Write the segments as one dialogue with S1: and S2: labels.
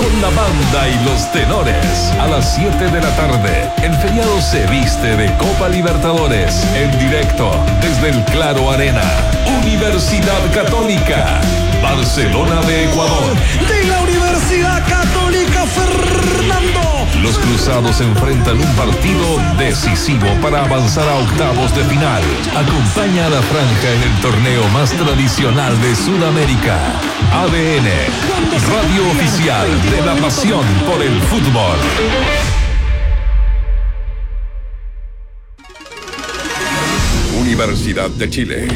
S1: con la banda y los tenores. A las 7 de la tarde, el feriado se viste de Copa Libertadores. En directo, desde el Claro Arena. Universidad Católica. Barcelona de Ecuador.
S2: De la Universidad Católica, Fernando.
S1: Los cruzados enfrentan un partido decisivo para avanzar a octavos de final. Acompaña a la franja en el torneo más tradicional de Sudamérica. ADN, radio oficial de la pasión por el fútbol. Universidad de Chile.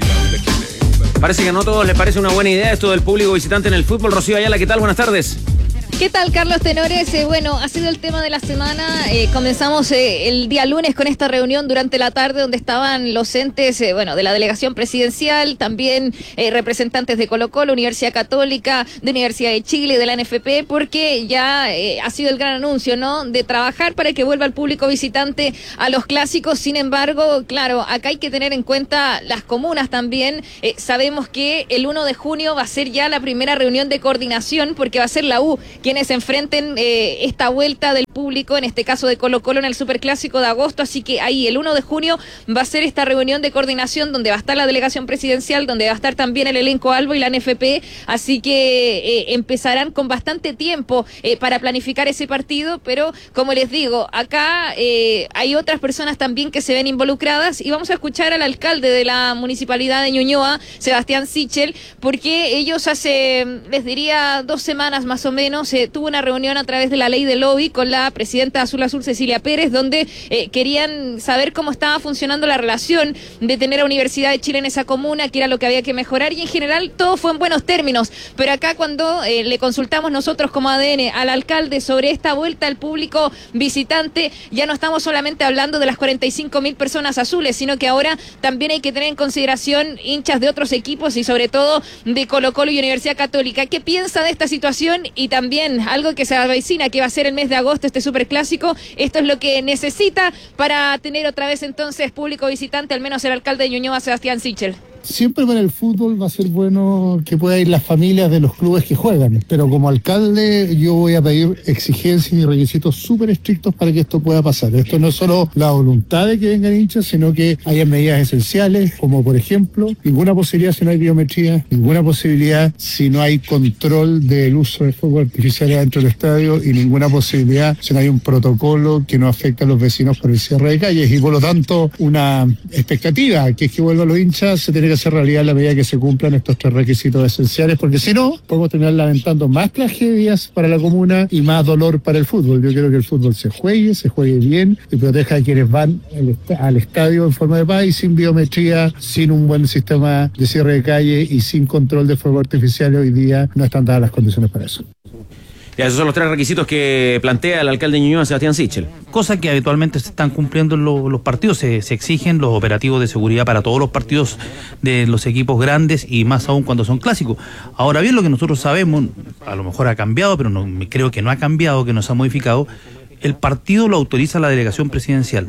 S3: Parece que a no todos les parece una buena idea esto del público visitante en el fútbol. Rocío Ayala, ¿qué tal? Buenas tardes.
S4: ¿Qué tal, Carlos Tenores? Bueno, ha sido el tema de la semana. Comenzamos el día lunes con esta reunión durante la tarde donde estaban los entes, de la delegación presidencial, también representantes de Colo-Colo, Universidad Católica, de Universidad de Chile, de la NFP, porque ya ha sido el gran anuncio, ¿no?, de trabajar para que vuelva el público visitante a los clásicos. Sin embargo, claro, acá hay que tener en cuenta las comunas también. Sabemos que el 1 de junio va a ser ya la primera reunión de coordinación, porque va a ser la U quienes enfrenten esta vuelta del público, en este caso de Colo-Colo, en el Superclásico de agosto. Así que ahí el 1 de junio va a ser esta reunión de coordinación donde va a estar la delegación presidencial, donde va a estar también el elenco Albo y la NFP. Así que empezarán con bastante tiempo para planificar ese partido, pero como les digo, acá hay otras personas también que se ven involucradas, y vamos a escuchar al alcalde de la municipalidad de Ñuñoa, Sebastián Sichel, porque ellos hace, les diría, 2 semanas más o menos, tuvo una reunión a través de la ley del lobby con la presidenta Azul Azul, Cecilia Pérez, donde querían saber cómo estaba funcionando la relación de tener a Universidad de Chile en esa comuna, qué era lo que había que mejorar, y en general todo fue en buenos términos. Pero acá cuando le consultamos nosotros como ADN al alcalde sobre esta vuelta al público visitante, ya no estamos solamente hablando de las 45.000 personas azules, sino que ahora también hay que tener en consideración hinchas de otros equipos y sobre todo de Colo-Colo y Universidad Católica. ¿Qué piensa de esta situación? Y también algo que se avecina, que va a ser el mes de agosto, este superclásico. Esto es lo que necesita para tener otra vez entonces público visitante, al menos el alcalde de Ñuñoa, Sebastián Sichel.
S5: Siempre para el fútbol va a ser bueno que pueda ir las familias de los clubes que juegan, pero como alcalde yo voy a pedir exigencias y requisitos súper estrictos para que esto pueda pasar. Esto no es solo la voluntad de que vengan hinchas, sino que haya medidas esenciales, como por ejemplo, ninguna posibilidad si no hay biometría, ninguna posibilidad si no hay control del uso de fuegos artificiales dentro del estadio, y ninguna posibilidad si no hay un protocolo que no afecte a los vecinos por el cierre de calles. Y por lo tanto, una expectativa que es que vuelvan los hinchas se tiene que hacer realidad a la medida que se cumplan estos 3 requisitos esenciales, porque si no, podemos terminar lamentando más tragedias para la comuna y más dolor para el fútbol. Yo quiero que el fútbol se juegue bien y proteja a quienes van al estadio en forma de paz y sin biometría, sin un buen sistema de cierre de calle y sin control de fuego artificial. Hoy día no están dadas las condiciones para eso.
S3: Ya, esos son los 3 requisitos que plantea el alcalde de Ñuñoa, Sebastián Sichel.
S6: Cosa que habitualmente se están cumpliendo en los partidos. Se exigen los operativos de seguridad para todos los partidos de los equipos grandes y más aún cuando son clásicos. Ahora bien, lo que nosotros sabemos, a lo mejor ha cambiado, pero no, creo que no ha cambiado, que no se ha modificado. El partido lo autoriza la delegación presidencial.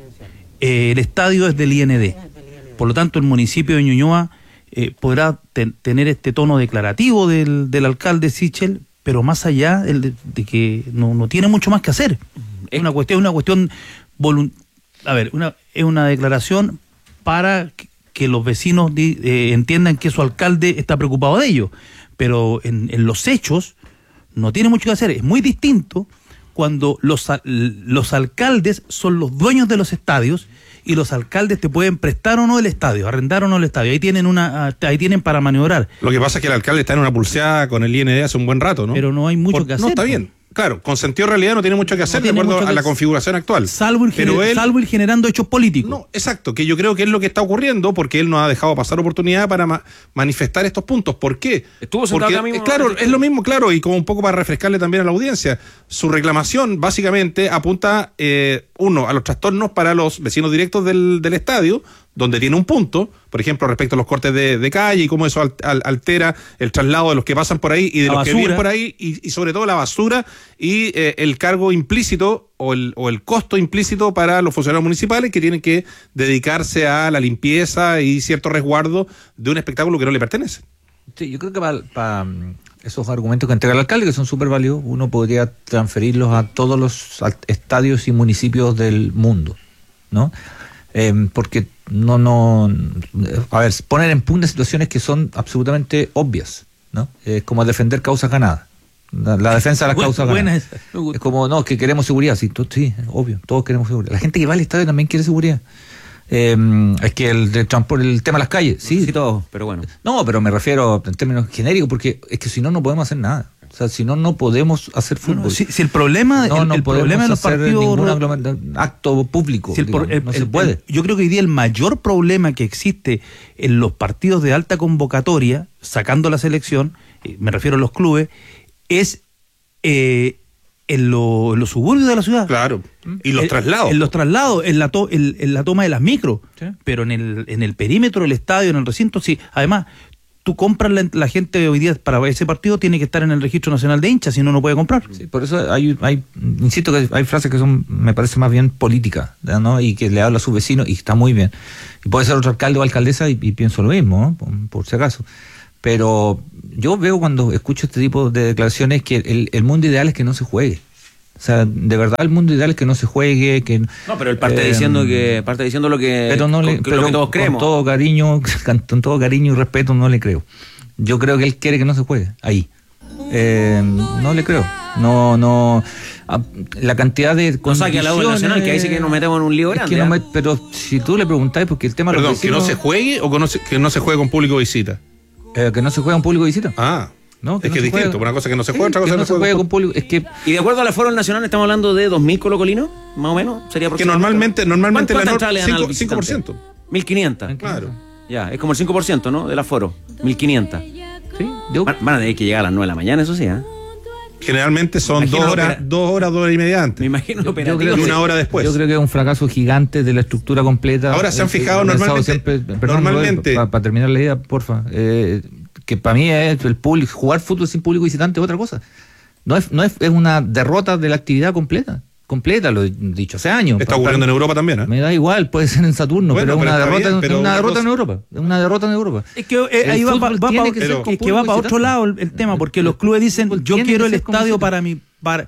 S6: El estadio es del IND. Por lo tanto, el municipio de Ñuñoa podrá tener este tono declarativo del alcalde Sichel, pero más allá de que no tiene mucho más que hacer. Es una cuestión es una declaración para que los vecinos entiendan que su alcalde está preocupado de ello, pero en los hechos no tiene mucho que hacer. Es muy distinto cuando los alcaldes son los dueños de los estadios y los alcaldes te pueden prestar o no el estadio, arrendar o no el estadio. Ahí tienen para maniobrar.
S7: Lo que pasa es que el alcalde está en una pulseada con el IND hace un buen rato, ¿no?
S6: Pero no hay mucho que hacer.
S7: No, está bien. Claro, con sentido de realidad no tiene mucho que hacer de acuerdo a la configuración actual.
S6: Salvo ir generando hechos políticos.
S7: No, exacto, que yo creo que es lo que está ocurriendo, porque él no ha dejado pasar oportunidad para manifestar estos puntos. ¿Por qué?
S3: Estuvo sentado acá mismo.
S7: Claro, es lo mismo, claro, y como un poco para refrescarle también a la audiencia. Su reclamación básicamente apunta, a los trastornos para los vecinos directos del estadio, donde tiene un punto, por ejemplo, respecto a los cortes de calle y cómo eso altera el traslado de los que pasan por ahí y de los que viven por ahí, y sobre todo la basura y el cargo implícito o el costo implícito para los funcionarios municipales que tienen que dedicarse a la limpieza y cierto resguardo de un espectáculo que no le pertenece.
S8: Sí, yo creo que Esos argumentos que entrega el alcalde, que son súper válidos, uno podría transferirlos a todos los estadios y municipios del mundo, ¿no? Porque a ver, poner en pugna situaciones que son absolutamente obvias, ¿no? Es como defender causas ganadas. La defensa de las causas ganadas. Es como, no, que queremos seguridad. Sí, obvio, todos queremos seguridad. La gente que va al estadio también quiere seguridad. Es que el transporte, el tema de las calles, sí,
S3: todo, pero bueno.
S8: No, pero me refiero en términos genéricos, porque es que si no podemos hacer nada. O sea, si no podemos hacer fútbol.
S6: Si el problema, el problema de los partidos,
S8: ningún acto público, no se puede.
S6: Yo creo que hoy día el mayor problema que existe en los partidos de alta convocatoria, sacando la selección, me refiero a los clubes, es en los suburbios de la ciudad.
S7: Claro. Y los traslados.
S6: En los traslados, en la toma de las micros. ¿Sí? Pero en el perímetro del estadio, en el recinto, sí. Además, tú compras la gente hoy día para ese partido, tiene que estar en el Registro Nacional de Hinchas, si no puede comprar.
S8: Sí, por eso insisto que hay frases que son, me parece más bien políticas, ¿no? Y que le habla a su vecino y está muy bien. Y puede ser otro alcalde o alcaldesa y pienso lo mismo, ¿no? por si acaso. Pero yo veo cuando escucho este tipo de declaraciones que el mundo ideal es que no se juegue. O sea, de verdad el mundo ideal es que no se juegue, que
S3: no, pero él parte diciendo lo que
S8: pero no le, pero
S3: lo que todos creemos.
S8: Con todo cariño y respeto no le creo. Yo creo que él quiere que no se juegue ahí. No le creo. No la cantidad de
S3: no saque a la U Nacional, que ahí sí que nos metemos en un lío grande.
S8: Pero si tú le preguntás, porque el tema
S7: de los vecinos, ¿que no se juegue o que no se juegue con público visita?
S8: Que no se juega en público de visita.
S7: No, es que es distinto. Una cosa que no se juega, otra cosa
S8: que no se juega con público.
S3: Y de acuerdo al aforo nacional, estamos hablando de 2.000 colocolinos, más o menos. Sería
S7: que normalmente la norma
S3: 5%. 1.500.
S7: Claro.
S3: Ya, es como el 5%, ¿no? Del aforo. 1.500.
S8: Sí.
S3: Van a tener que llegar a las 9 de la mañana, eso sí, ¿eh?
S7: Generalmente son 2 horas y media antes.
S3: Me imagino
S7: y 1 hora después.
S8: Yo creo que es un fracaso gigante de la estructura completa.
S7: Ahora se han fijado normalmente.
S8: Para terminar la idea, porfa. Que para mí es el público, jugar fútbol sin público visitante es otra cosa. No es una derrota de la actividad completa, lo he dicho hace años.
S7: Está ocurriendo en Europa también, ¿eh?
S8: Me da igual, puede ser en Saturno, pero es una derrota en Europa. Es una derrota en Europa.
S6: Es que ahí va para otro lado el tema, porque los clubes dicen, yo quiero el estadio para mi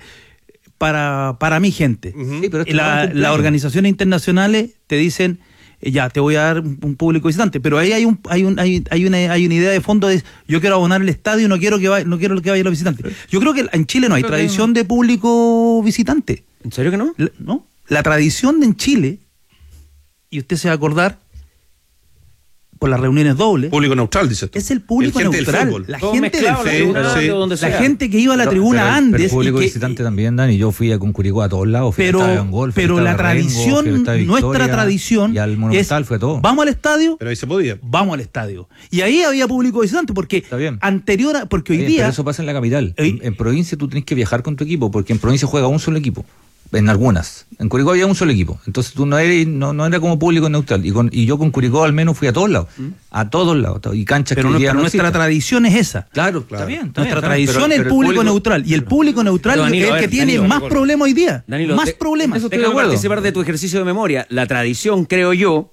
S6: gente.
S8: Sí, pero
S6: las organizaciones internacionales te dicen, ya te voy a dar un público visitante, pero ahí hay una idea de fondo de yo quiero abonar el estadio, no quiero que vayan los visitantes. Yo creo que en Chile no hay tradición de público visitante.
S3: ¿En serio que no?
S6: No. La tradición en Chile, y usted se va a acordar por las reuniones dobles.
S7: Público neutral, dice tú.
S6: Es el público neutral. La gente del fútbol. La gente que iba a la tribuna Andes.
S8: El público visitante también, Dani. Yo fui a Concuricó a todos lados.
S6: Pero la tradición, nuestra tradición.
S8: Y al Monumental fue todo.
S6: Vamos al estadio.
S7: Pero ahí se podía.
S6: Vamos al estadio. Y ahí había público visitante, porque porque hoy día.
S8: Pero eso pasa en la capital. En provincia tú tienes que viajar con tu equipo, porque en provincia juega un solo equipo. En algunas. En Curicó había un solo equipo. Entonces tú no era como público neutral. Y yo con Curicó al menos fui a todos lados. A todos lados. Y canchas
S6: pero
S8: que
S6: nuestra tradición es esa.
S8: Claro. Está bien.
S6: Nuestra tradición es el público neutral. Y el público neutral es el que tiene más problemas hoy día.
S3: Danilo,
S6: más problemas.
S3: Déjame participar de tu ejercicio de memoria. La tradición, creo yo,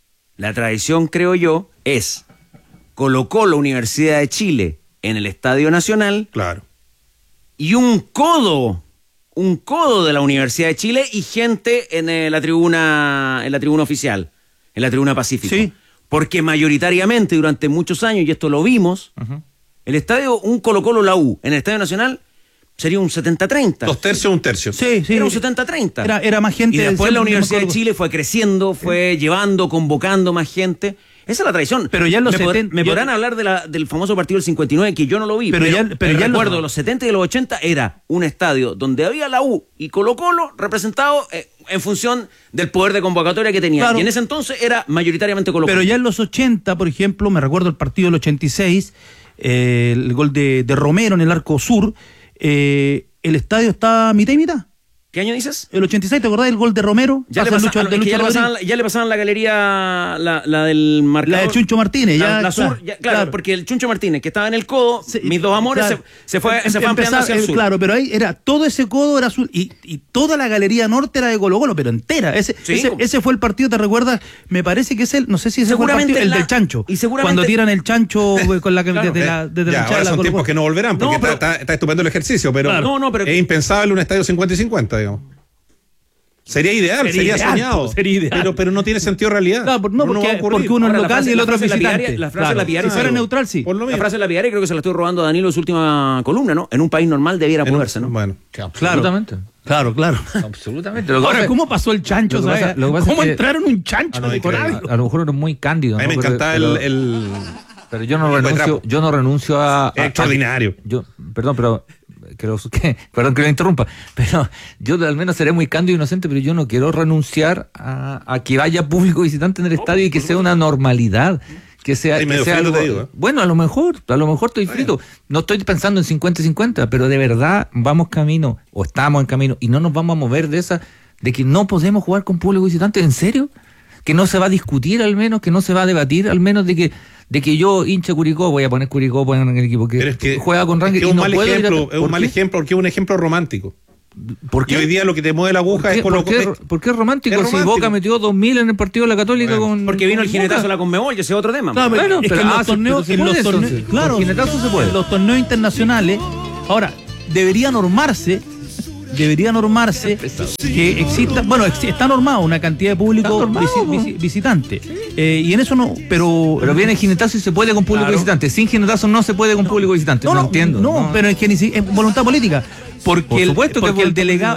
S3: es Colo-Colo, Universidad de Chile, en el Estadio Nacional.
S7: Claro.
S3: Y un codo de la Universidad de Chile y gente en la tribuna oficial, en la tribuna Pacífico.
S6: Sí.
S3: Porque mayoritariamente durante muchos años, y esto lo vimos, el estadio, un Colo-Colo la U, en el Estadio Nacional sería un 70-30.
S7: 2/3, 1/3.
S6: Sí.
S3: Era un 70-30.
S6: Era más gente.
S3: Y después la Universidad de Chile fue creciendo, fue llevando, convocando más gente. Esa es la tradición.
S6: Pero ya en los 70...
S3: Me podrán hablar del famoso partido del 59, que yo no lo vi. Pero ya recuerdo, los 70 y los 80 era un estadio donde había la U y Colo-Colo representado en función del poder de convocatoria que tenía. Claro. Y en ese entonces era mayoritariamente Colo-Colo.
S6: Pero ya en los 80, por ejemplo, me recuerdo el partido del 86, el gol de Romero en el arco sur, el estadio estaba mitad y mitad.
S3: ¿Qué año dices?
S6: El 86, ¿te acordás del gol de Romero?
S3: Ya le pasaban la galería, la del marcador.
S6: La de Chuncho Martínez.
S3: La sur, claro, porque el Chuncho Martínez, que estaba en el codo, mis dos amores, se fue ampliando hacia el sur.
S6: Claro, pero ahí era, todo ese codo era azul, y toda la galería norte era de Colo-Colo, pero entera. Ese fue el partido, ¿te recuerdas? Me parece que es no sé si ese fue el partido, el del chancho.
S3: Y seguramente,
S6: cuando tiran el chancho con la camiseta desde la
S7: ahora son tiempos que no volverán, porque está estupendo el ejercicio, pero, pero es impensable un estadio 50 y 50, digamos. Sería ideal, sería soñado. Pero no tiene sentido realidad.
S6: Claro, porque uno es local y el otro es visitante.
S3: La frase de la Piari,
S6: si fuera neutral, sí.
S3: La frase de la Piari creo que se la estoy robando a Danilo en su última columna, ¿no? En un país normal debiera poderse, ¿no?
S7: Bueno,
S8: absolutamente.
S6: Claro.
S8: Absolutamente.
S6: Ahora, ¿cómo pasó el chancho? ¿Cómo entraron un chancho de Coravio?
S8: A lo mejor era muy cándido.
S7: A mí me encantaba
S8: Pero yo no renuncio a...
S7: Extraordinario.
S8: Perdón que lo interrumpa, pero yo al menos seré muy cándido e inocente, pero yo no quiero renunciar a que vaya público visitante en el estadio y que sea una normalidad. Que sea algo, bueno, a lo mejor estoy frito. No estoy pensando en 50-50, pero de verdad vamos camino, o estamos en camino, y no nos vamos a mover de que no podemos jugar con público visitante. ¿En serio? Que no se va a discutir al menos, que no se va a debatir al menos de que yo, hincha Curicó, voy a poner Curicó en el equipo que juega con ranking.
S7: Es un mal ejemplo, porque es un ejemplo romántico.
S8: ¿Por qué?
S7: Y hoy día lo que te mueve la aguja es
S8: ¿Por qué es romántico? Si Boca metió 2000 en el partido de la Católica
S3: porque vino el jinetazo de la Conmebol, y ese es otro tema.
S6: Claro, pero es que en los torneos, claro,
S8: jinetazo se puede.
S6: Los torneos internacionales, ahora, debería normarse que exista, está normado una cantidad de público visitante, y en eso no, pero
S8: viene jinetazo y se puede con público visitante, sin jinetazo no se puede con público visitante, no entiendo.
S6: No, pero es que es voluntad política. Porque el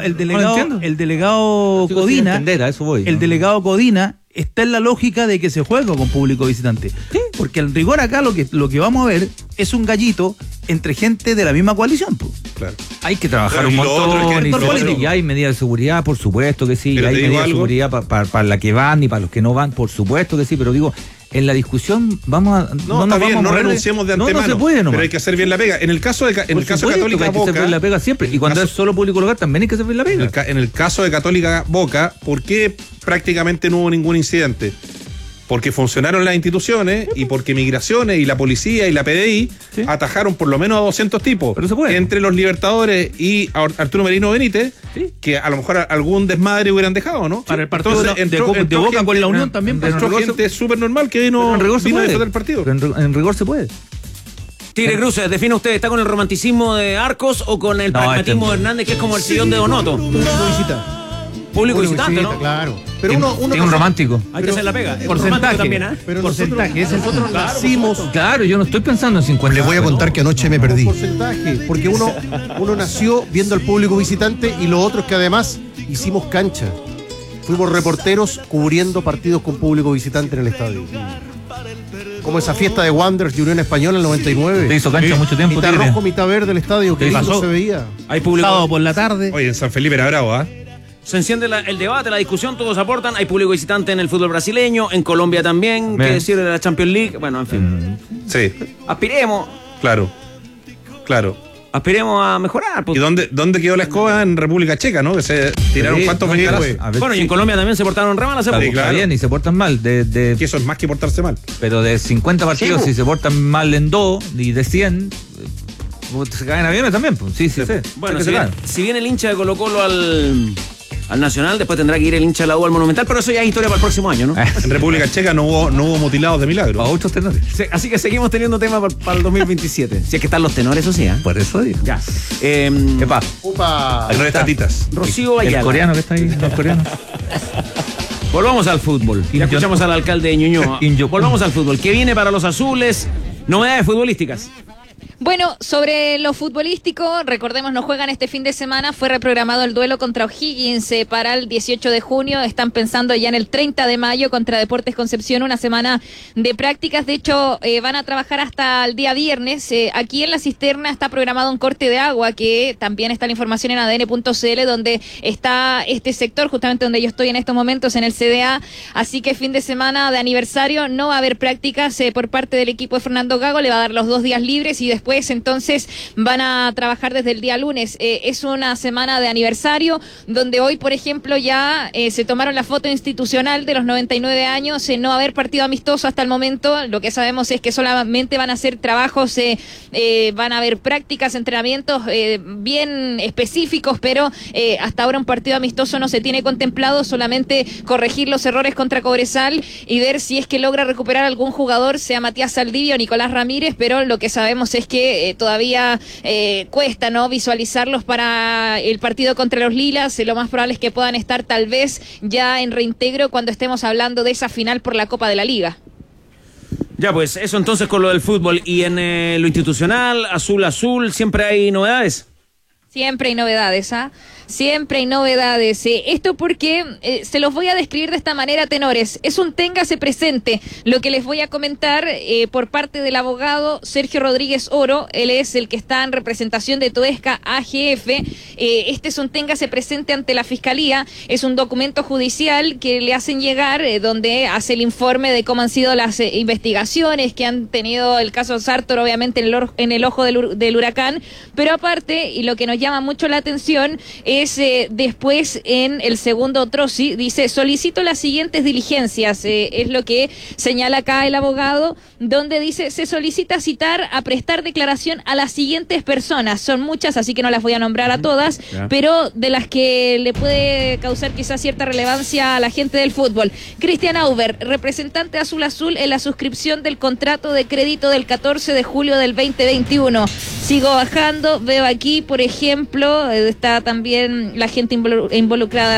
S6: delegado Codina,
S8: a eso voy,
S6: el delegado Codina está en la lógica de que se juega con público visitante. ¿Sí? Porque en rigor acá lo que vamos a ver es un gallito entre gente de la misma coalición.
S8: Claro. Hay que trabajar un montón y hay medidas de seguridad, por supuesto que sí, hay medidas de seguridad para la que van y para los que no van, por supuesto que sí, pero digo, en la discusión no
S7: renunciemos de antemano,
S8: no se puede,
S7: pero hay que hacer bien la pega. En el caso de Católica
S8: hay que hacer bien la pega siempre, y cuando es solo público local también hay que hacer bien la pega.
S7: En el caso de Católica Boca, ¿por qué prácticamente no hubo ningún incidente? Porque funcionaron las instituciones y porque Migraciones y la policía y la PDI atajaron por lo menos a 200 tipos.
S8: Pero se puede.
S7: Entre los Libertadores y Arturo Merino Benítez, que a lo mejor algún desmadre hubieran dejado, ¿no?
S6: Para el partido de Boca con la Unión también.
S7: Entró gente súper normal que vino a disfrutar el partido.
S8: Pero en rigor se puede.
S3: Tigre Cruces, define usted, ¿está con el romanticismo de Arcos o con el pragmatismo de Hernández, que es como el sillón de Donoto? Público visitante, ¿no?
S9: Claro. Pero uno
S8: es un romántico.
S3: Hay que hacer la pega.
S6: Porcentaje
S3: también,
S9: pero nosotros nacimos.
S8: Claro, yo no estoy pensando en 50.
S9: Les voy a contar que anoche me perdí. Porcentaje, porque uno nació viendo al público visitante, y lo otro es que además hicimos cancha. Fuimos reporteros cubriendo partidos con público visitante en el estadio. Como esa fiesta de Wanderers y Unión Española en el 99.
S8: Te hizo cancha mucho tiempo.
S9: Mitad rojo, mitad verde el estadio, que no se veía.
S3: Hay público.
S6: Sábado por la tarde.
S7: Oye, en San Felipe era bravo, ¿ah?
S3: Se enciende el debate, la discusión, todos aportan. Hay público visitante en el fútbol brasileño, en Colombia también. ¿Qué decir de la Champions League? Bueno, en fin.
S7: Sí.
S3: Aspiremos.
S7: Claro.
S3: Aspiremos a mejorar.
S7: ¿Y dónde quedó la escoba? En República Checa, ¿no? Que se tiraron cuantos bengalazos.
S3: Bueno, y en Colombia también se portaron re mal hace poco.
S8: Claro. Bien, y se portan mal.
S7: Que eso es más que portarse mal.
S8: Pero de 50 partidos, si se portan mal en 2, y de 100... se caen aviones también, pues. Sí.
S3: Bueno, si viene el hincha de Colo-Colo al Nacional, después tendrá que ir el hincha de la U al Monumental, pero eso ya es historia para el próximo año, ¿no?
S7: En República Checa no hubo mutilados de milagro.
S8: Para otros tenores.
S3: Así que seguimos teniendo tema para el 2027. Si es que están los tenores, eso sí, ¿eh?
S8: Por eso digo.
S3: Ya.
S8: Epa.
S7: No es tatitas.
S3: Rocío Ayala.
S8: El coreano que está ahí, el coreano.
S3: Volvamos al fútbol. Ya escuchamos al alcalde de Ñuñoa. Volvamos al fútbol. ¿Qué viene para los azules? Novedades futbolísticas.
S4: Bueno, sobre lo futbolístico, recordemos, no juegan este fin de semana, fue reprogramado el duelo contra O'Higgins para el 18 de junio, están pensando ya en el 30 de mayo contra Deportes Concepción, una semana de prácticas, de hecho van a trabajar hasta el día viernes, aquí en la cisterna está programado un corte de agua, que también está la información en adn.cl, donde está este sector, justamente donde yo estoy en estos momentos, en el CDA, así que fin de semana de aniversario, no va a haber prácticas por parte del equipo de Fernando Gago, le va a dar los 2 días libres y después después entonces van a trabajar desde el día lunes. Es una semana de aniversario, donde hoy, por ejemplo, ya se tomaron la foto institucional de los 99 años, no haber partido amistoso hasta el momento. Lo que sabemos es que solamente van a hacer trabajos, van a haber prácticas, entrenamientos bien específicos, pero hasta ahora un partido amistoso no se tiene contemplado, solamente corregir los errores contra Cobresal y ver si es que logra recuperar algún jugador, sea Matías Saldivia o Nicolás Ramírez, pero lo que sabemos es que todavía cuesta, ¿no?, visualizarlos para el partido contra los Lilas. Lo más probable es que puedan estar tal vez ya en reintegro cuando estemos hablando de esa final por la Copa de la Liga.
S3: Ya, pues eso entonces con lo del fútbol. Y en lo institucional, azul, ¿siempre hay novedades?
S4: Siempre hay novedades, ¿ah? Siempre hay novedades. Esto porque se los voy a describir de esta manera, tenores. Es un téngase presente lo que les voy a comentar por parte del abogado Sergio Rodríguez Oro. Él es el que está en representación de Toesca AGF. Este es un téngase presente ante la Fiscalía. Es un documento judicial que le hacen llegar donde hace el informe de cómo han sido las investigaciones que han tenido el caso Sartor, obviamente en el ojo del huracán. Pero aparte, y lo que nos llama mucho la atención es después en el segundo troci, dice: solicito las siguientes diligencias, es lo que señala acá el abogado, donde dice: se solicita citar a prestar declaración a las siguientes personas. Son muchas, así que no las voy a nombrar a todas, pero de las que le puede causar quizás cierta relevancia a la gente del fútbol. Cristian Auber, representante Azul en la suscripción del contrato de crédito del 14 de julio del 2021. Sigo bajando, veo aquí, por ejemplo, está también la gente involucrada